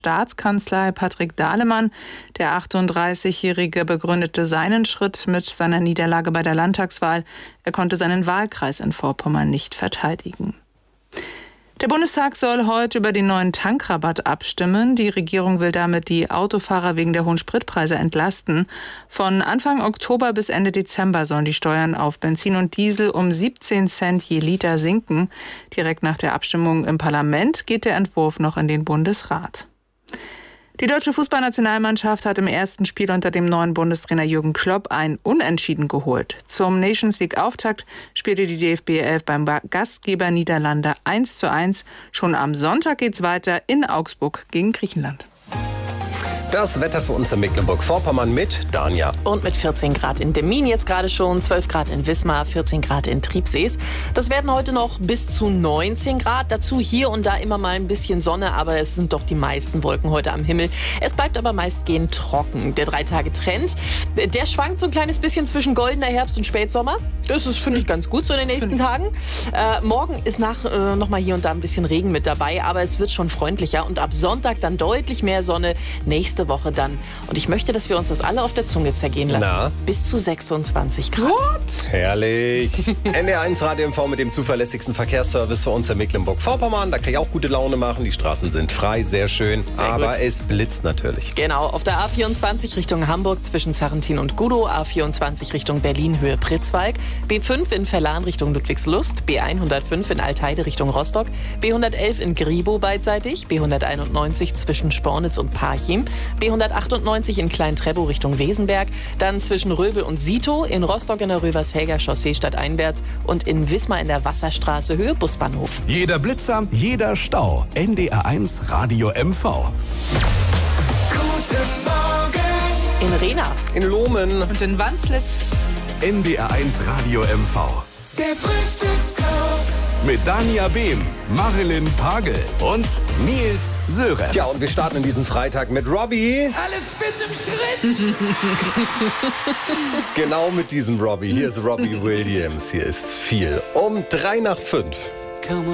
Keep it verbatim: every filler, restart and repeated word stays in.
Staatskanzlei Patrick Dahlemann. Der achtunddreißigjährige begründete seinen Schritt mit seiner Niederlage bei der Landtagswahl. Er konnte seinen Wahlkreis in Vorpommern nicht verteidigen. Der Bundestag soll heute über den neuen Tankrabatt abstimmen. Die Regierung will damit die Autofahrer wegen der hohen Spritpreise entlasten. Von Anfang Oktober bis Ende Dezember sollen die Steuern auf Benzin und Diesel um siebzehn Cent je Liter sinken. Direkt nach der Abstimmung im Parlament geht der Entwurf noch in den Bundesrat. Die deutsche Fußballnationalmannschaft hat im ersten Spiel unter dem neuen Bundestrainer Jürgen Klopp ein Unentschieden geholt. Zum Nations League-Auftakt spielte die D F B elf beim Gastgeber Niederlande eins zu eins. Schon am Sonntag geht's weiter in Augsburg gegen Griechenland. Das Wetter für uns in Mecklenburg-Vorpommern mit Danja. Und mit vierzehn Grad in Demmin jetzt gerade schon, zwölf Grad in Wismar, vierzehn Grad in Triebsees. Das werden heute noch bis zu neunzehn Grad. Dazu hier und da immer mal ein bisschen Sonne, aber es sind doch die meisten Wolken heute am Himmel. Es bleibt aber meistgehend trocken. Der Drei-Tage-Trend, der schwankt so ein kleines bisschen zwischen goldener Herbst und Spätsommer. Das ist, finde ich, ganz gut so in den nächsten Tagen. Äh, morgen ist nach, äh, noch mal hier und da ein bisschen Regen mit dabei, aber es wird schon freundlicher. Und ab Sonntag dann deutlich mehr Sonne. Nächste Woche dann. Und ich möchte, dass wir uns das alle auf der Zunge zergehen lassen. Na? Bis zu sechsundzwanzig Grad. What? Herrlich. N D R eins Radio M V mit dem zuverlässigsten Verkehrsservice für uns in Mecklenburg-Vorpommern. Da kann ich auch gute Laune machen. Die Straßen sind frei, sehr schön. Sehr aber gut. Es blitzt natürlich. Genau, auf der A vierundzwanzig Richtung Hamburg zwischen Sarrentin und Gudow, A vierundzwanzig Richtung Berlin Höhe Pritzwalk, B fünf in Verlan Richtung Ludwigslust, B hundertfünf in Altheide Richtung Rostock, B hundertelf in Gribow beidseitig, B hunderteinundneunzig zwischen Spornitz und Parchim, B hundertachtundneunzig in Klein-Trebow Richtung Wesenberg, dann zwischen Röbel und Sito, in Rostock in der Rövershäger Chaussee stadteinwärts und in Wismar in der Wasserstraße Höhe Busbahnhof. Jeder Blitzer, jeder Stau. N D R eins Radio M V. Guten Morgen! In Rehna. In Lohmen. Und in Wanslitz. N D R eins Radio M V. Der Frühstücksclub. Mit Danja Behm, Marilyn Pagel und Nils Sörenz. Ja, und wir starten in diesen Freitag mit Robbie. Alles fit im Schritt. Genau mit diesem Robbie. Hier ist Robbie Williams. Hier ist viel. Um drei nach fünf.